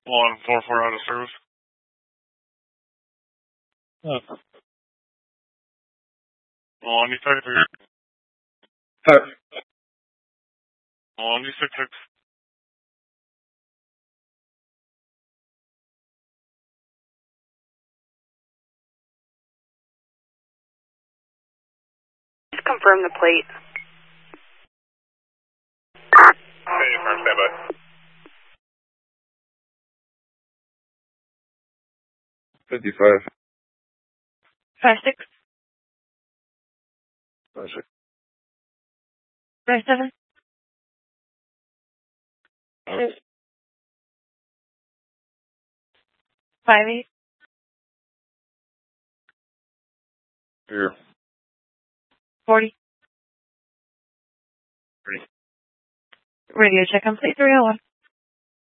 144 out of service. Oh. 133. 166. Just confirm the plate. Okay, firm standby. 55. 56. 56. 57. Okay. 58. Here. 40. Radio check on plate 301.